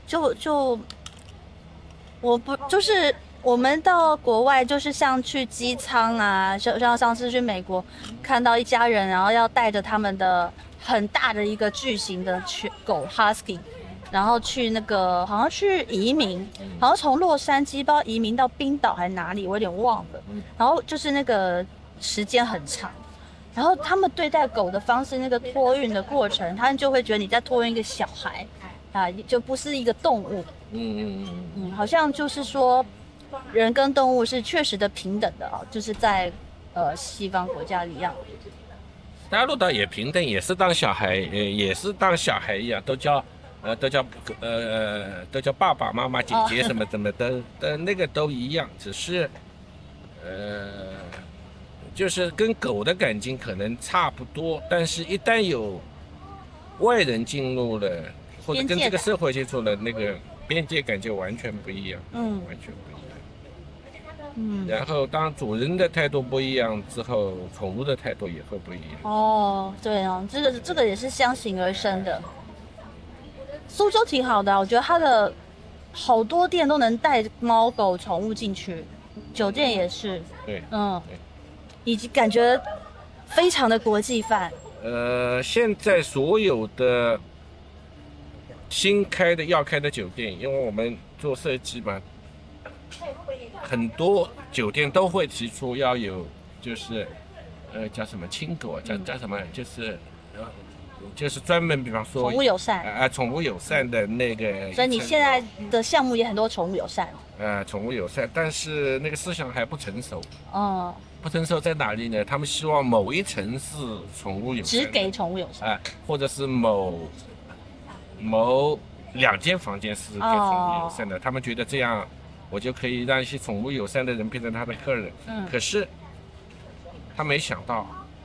就我不就是我们到国外，就是像去机舱啊，像上次去美国看到一家人，然后要带着他们的很大的一个巨型的狗 Husky， 然后去那个好像去移民，好像从洛杉矶不知道移民到冰岛还是哪里，我有点忘了。然后就是那个时间很长，然后他们对待狗的方式，那个托运的过程，他们就会觉得你在托运一个小孩啊，就不是一个动物。好像就是说，人跟动物是确实的平等的啊，就是在西方国家一样。 大陆倒也平等，也是当小孩，也是当小孩一样，都叫爸爸妈妈姐姐什么的那个都一样，只是就是跟狗的感情可能差不多，但是一旦有外人进入了，或者跟这个社会接触了，那个边界感就完全不一样，完全不一样。然后当主人的态度不一样之后，宠物的态度也会不一样。 对哦，这个也是相形而生的。苏州挺好的我觉得它的好多店都能带猫狗宠物进去，酒店也是。 对， 以及感觉非常的国际范。 现在所有的新开的要开的酒店，因为我们做设计嘛，很多酒店都会提出要有，就是叫什么亲狗，叫什么，就是专门比方说宠物友善宠物友善的那个。 所以你现在的项目也很多宠物友善。 宠物友善，但是那个思想还不成熟。不成熟在哪里呢？他们希望某一层是宠物友善， 只给宠物友善， 或者是某2间房间是给宠物友善的。他们觉得这样，我就可以让一些宠物友善的人变成他的客人。可是他没想到，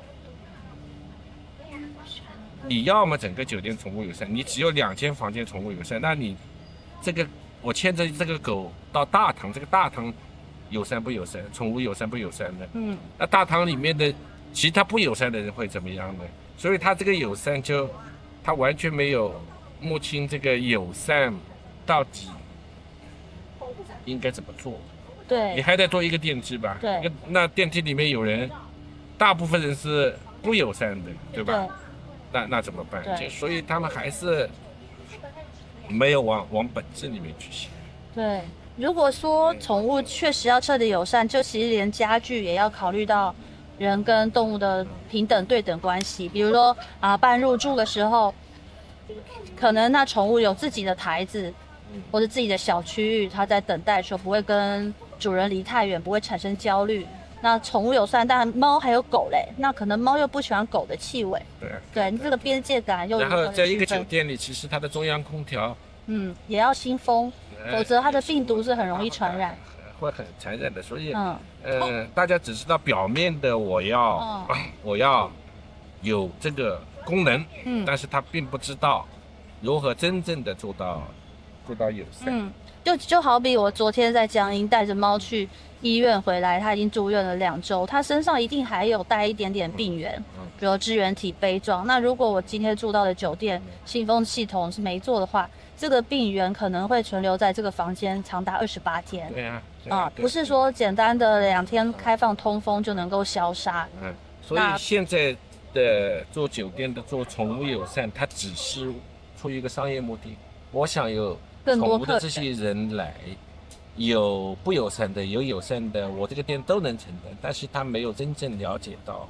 你要么整个酒店宠物友善，你只有2间房间宠物友善，那你这个我牵着这个狗到大堂，这个大堂友善不友善？宠物友善不友善的？那大堂里面的其他不友善的人会怎么样呢？所以他这个友善他完全没有摸清这个友善到底应该怎么做。 对， 你还得做一个电梯吧？ 对， 那电梯里面有人，大部分人是不友善的，对吧？ 对， 那怎么办？所以他们还是没有往本质里面去想。 对。如果说宠物确实要彻底友善，就其实连家具也要考虑到人跟动物的平等对等关系。比如说办入住的时候，可能那宠物有自己的台子或者自己的小区域，它在等待的时候不会跟主人离太远，不会产生焦虑。那宠物友善，但猫还有狗嘞，那可能猫又不喜欢狗的气味。对，这个边界感又。 然后在一个酒店里，其实它的中央空调也要新风，否则它的病毒是很容易传染， 会很残忍的。所以大家只知道表面的我要有这个功能，但是他并不知道如何真正的做到友善。 就好比我昨天在江阴带着猫去医院回来，他已经住院了2周，他身上一定还有带一点点病原，比如支原体杯状。那如果我今天住到的酒店新风系统是没做的话，这个病原可能会存留在这个房间长达28天。不是说简单的2天开放通风就能够消杀。 所以现在的做酒店的做宠物友善，它只是出于一个商业目的。我想有宠物的这些人来，有不友善的，有友善的，我这个店都能承担。但是他没有真正了解到，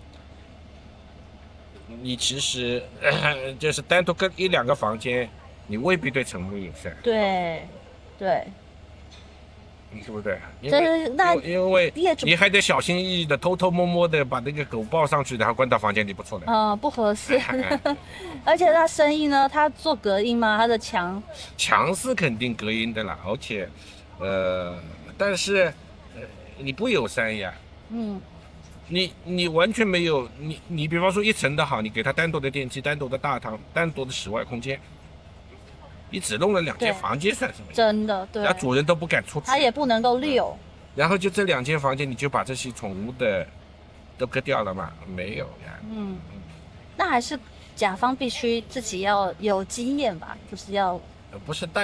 你其实就是单独跟1-2个房间，你未必对宠物友善。 对， 对不对？因为你还得小心翼翼的、偷偷摸摸的把那个狗抱上去，然后关到房间里不出来。 不合适。而且它生意呢，它做隔音吗？它的墙是肯定隔音的啦，而且但是你不友善呀。你完全没有你比方说1层的好，你给它单独的电梯、单独的大堂、单独的室外空间。你只弄了2间房间算什么？ 真的，对。 那主人都不敢出去， 他也不能够溜。 然后就这2间房间，你就把这些宠物的都割掉了嘛？没有呀。 那还是甲方必须自己要有经验吧，就是要不是